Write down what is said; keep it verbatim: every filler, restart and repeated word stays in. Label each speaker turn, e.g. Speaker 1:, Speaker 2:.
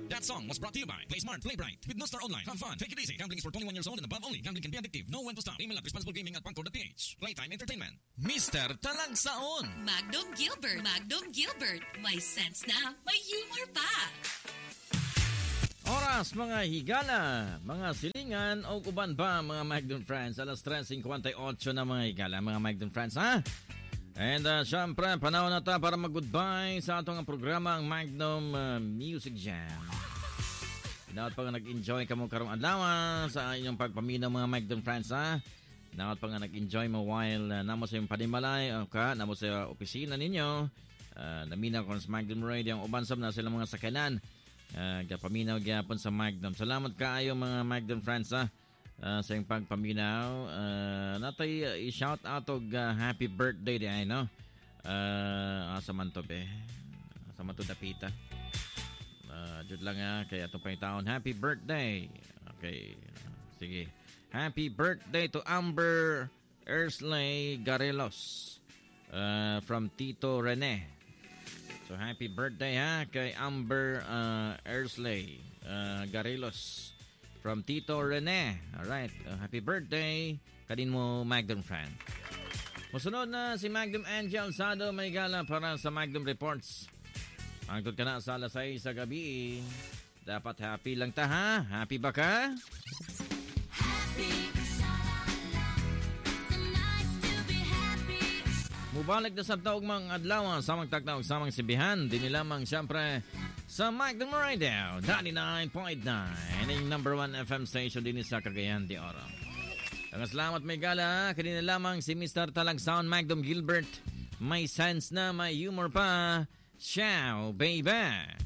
Speaker 1: That song was brought to you by Play Smart, Play Bright. With No Star Online. Have fun. Take it easy. Gambling is for twenty-one years old and above only. Gambling can be addictive. Know when to stop. Email at responsiblegaming at pangcode dot p h. Playtime Entertainment. Mister Talagsaon.
Speaker 2: Magnum Gilbert. Magnum Gilbert. May sense na. May humor pa.
Speaker 3: Oras mga higala, mga silingan o uban ba mga Magnum Friends. Alas tres fifty-eight na mga higala, mga Magnum Friends, ha? And uh, syempre, panahon na ta para mag-goodbye sa atong programa ang Magnum uh, Music Jam. Dapat pa nga nag-enjoy ka mo karong adlaw sa inyong pagpaminaw mga Magnum Friends, ha? Dapat pa nga nag-enjoy mo while uh, namo sa iyong panimalay o ka, namo sa opisina ninyo. Uh, naminaw ko sa Magnum Radio, ang ubansam na sila mga sakanan. Uh, paminaw gyapon sa Magnum. Salamat kaayo mga Magnum Friends, ha? Uh, sa iyong pagpaminaw. Uh, natay uh, i-shout out og uh, happy birthday di ay, no? Uh, asa man to be? Asa man to dapita? Uh, jud lang ha, kaya itong pangitaon. Happy birthday! Okay, uh, sige. Happy birthday to Amber Ersley Garelos uh, from Tito Rene. So happy birthday ha kay Amber uh, Ersley uh, Garelos from Tito Rene. Alright, uh, happy birthday kanin mo Magnum fan. Musunod na si Magnum Angel Sado may gala para sa Magnum Reports. Angkot ka na sa alas sais sa gabi. Dapat happy lang ta ha? Happy ba ka? Mubalik na sa taog mga adlaw sa magtagtaog sa mga sibihan. Di nilamang siyempre sa Magnum Radio ninety-nine point nine ang number one F M station din sa Cagayan de Oro. Ang salamat may gala kanina lamang si Mister Talagsaon Magnum Gilbert. May sense na may humor pa. Ciao, baby!